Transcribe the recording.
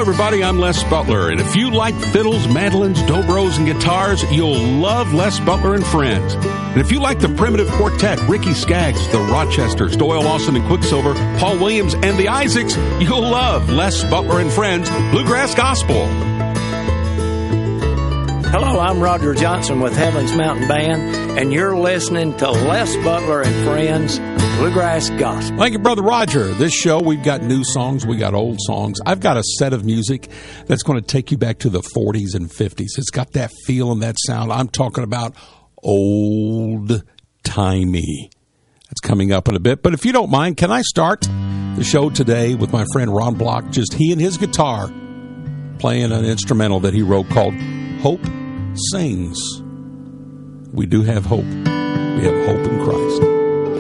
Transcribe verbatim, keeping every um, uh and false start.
everybody, I'm Les Butler, and if you like fiddles, mandolins, dobros, and guitars, you'll love Les Butler and Friends. And if you like the Primitive Quartet, Ricky Skaggs, the Rochesters, Doyle Lawson and Quicksilver, Paul Williams, and the Isaacs, you'll love Les Butler and Friends, Bluegrass Gospel. Hello, I'm Roger Johnson with Heaven's Mountain Band, and you're listening to Les Butler and Friends, Bluegrass Gospel. Thank you, Brother Roger. This show, we've got new songs, we got old songs. I've got a set of music that's going to take you back to the forties and fifties. It's got that feel and that sound. I'm talking about old-timey. That's coming up in a bit. But if you don't mind, can I start the show today with my friend Ron Block, just he and his guitar playing an instrumental that he wrote called Hope Sings. We do have hope. We have hope in Christ.